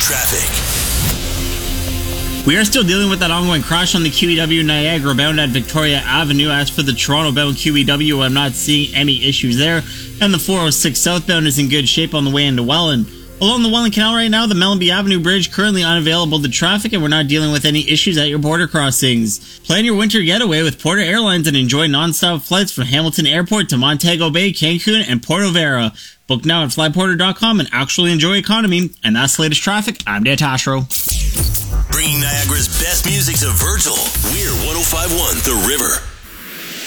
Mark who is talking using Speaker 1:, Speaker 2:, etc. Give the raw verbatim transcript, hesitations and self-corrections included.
Speaker 1: traffic.
Speaker 2: We are still dealing with that ongoing crash on the Q E W Niagara bound at Victoria Avenue. As for the Toronto bound Q E W, I'm not seeing any issues there. And the four oh six southbound is in good shape on the way into Welland. Along the Welland Canal right now, the Mellenby Avenue Bridge currently unavailable to traffic, and we're not dealing with any issues at your border crossings. Plan your winter getaway with Porter Airlines and enjoy non-stop flights from Hamilton Airport to Montego Bay, Cancun, and Porto Vera. Book now at flyporter dot com and actually enjoy economy. And that's the latest traffic. I'm Dan Tashro.
Speaker 1: Bringing Niagara's best music to Virgil. We're one oh five point one The River.